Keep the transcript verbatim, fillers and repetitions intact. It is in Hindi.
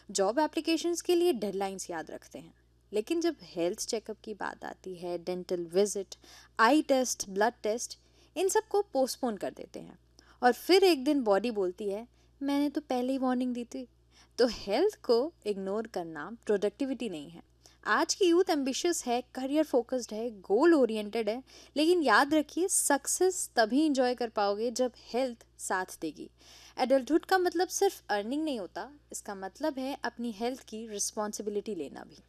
जॉब एप्लीकेशंस के लिए डेडलाइंस याद रखते हैं, लेकिन जब हेल्थ चेकअप की बात आती है, डेंटल विजिट, आई टेस्ट, ब्लड टेस्ट, इन सब को पोस्टपोन कर देते हैं। और फिर एक दिन बॉडी बोलती है, मैंने तो पहले ही वार्निंग दी थी। तो हेल्थ को इग्नोर करना प्रोडक्टिविटी नहीं है। आज की यूथ एम्बिशियस है, करियर फोकस्ड है, गोल ओरिएंटेड है, लेकिन याद रखिए सक्सेस तभी इंजॉय कर पाओगे जब हेल्थ साथ देगी। एडल्टहुड का मतलब सिर्फ अर्निंग नहीं होता, इसका मतलब है अपनी हेल्थ की रिस्पॉन्सिबिलिटी लेना भी।